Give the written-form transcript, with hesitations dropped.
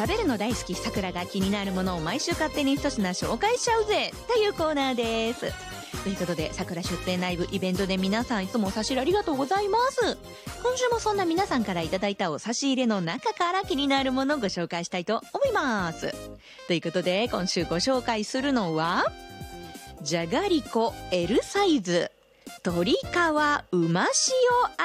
食べるの大好きさくらが気になるものを毎週勝手に一品紹介しちゃうぜというコーナーです。ということで、さくら出店ライブイベントで皆さんいつもお差し入れありがとうございます。今週もそんな皆さんからいただいたお差し入れの中から気になるものをご紹介したいと思います。ということで、今週ご紹介するのは、じゃがりこ L サイズ鶏皮うま塩